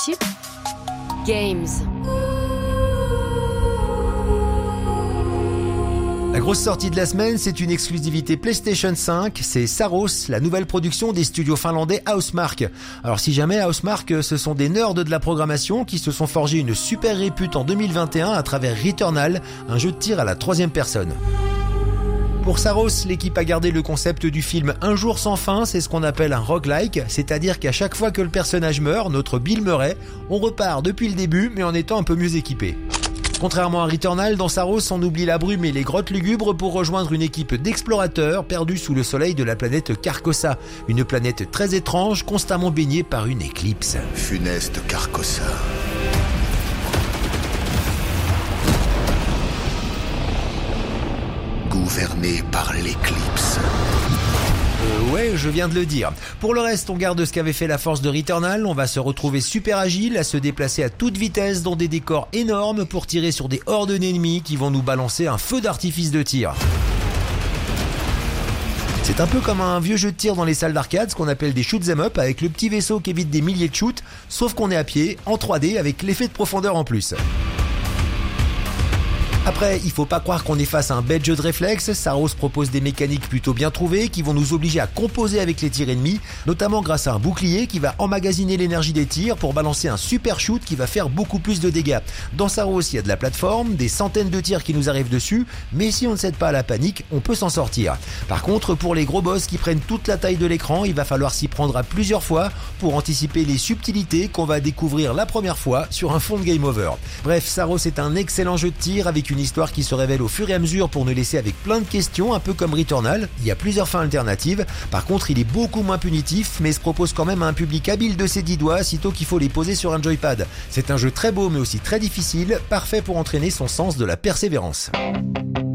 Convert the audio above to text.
Games. La grosse sortie de la semaine, c'est une exclusivité PlayStation 5, c'est Saros, la nouvelle production des studios finlandais Housemarque. Alors si jamais Housemarque, ce sont des nerds de la programmation qui se sont forgés une super répute en 2021 à travers Returnal, un jeu de tir à la troisième personne. Pour Saros, l'équipe a gardé le concept du film Un jour sans fin, c'est ce qu'on appelle un roguelike, c'est-à-dire qu'à chaque fois que le personnage meurt, notre Bill Murray, on repart depuis le début mais en étant un peu mieux équipé. Contrairement à Returnal, dans Saros, on oublie la brume et les grottes lugubres pour rejoindre une équipe d'explorateurs perdus sous le soleil de la planète Carcosa, une planète très étrange, constamment baignée par une éclipse. Funeste Carcosa. Gouverné par l'éclipse. Ouais, je viens de le dire. Pour le reste, on garde ce qu'avait fait la force de Returnal, on va se retrouver super agile, à se déplacer à toute vitesse dans des décors énormes pour tirer sur des hordes d'ennemis qui vont nous balancer un feu d'artifice de tir. C'est un peu comme un vieux jeu de tir dans les salles d'arcade, ce qu'on appelle des shoot 'em up, avec le petit vaisseau qui évite des milliers de shoots, sauf qu'on est à pied, en 3D, avec l'effet de profondeur en plus. Après, il faut pas croire qu'on est face à un bête jeu de réflexe, Saros propose des mécaniques plutôt bien trouvées qui vont nous obliger à composer avec les tirs ennemis, notamment grâce à un bouclier qui va emmagasiner l'énergie des tirs pour balancer un super shoot qui va faire beaucoup plus de dégâts. Dans Saros, il y a de la plateforme, des centaines de tirs qui nous arrivent dessus, mais si on ne cède pas à la panique, on peut s'en sortir. Par contre, pour les gros boss qui prennent toute la taille de l'écran, il va falloir s'y prendre à plusieurs fois pour anticiper les subtilités qu'on va découvrir la première fois sur un fond de game over. Bref, Saros est un excellent jeu de tir avec une histoire qui se révèle au fur et à mesure pour nous laisser avec plein de questions, un peu comme Returnal. Il y a plusieurs fins alternatives. Par contre, il est beaucoup moins punitif, mais se propose quand même à un public habile de ses 10 doigts, sitôt qu'il faut les poser sur un joypad. C'est un jeu très beau mais aussi très difficile, parfait pour entraîner son sens de la persévérance.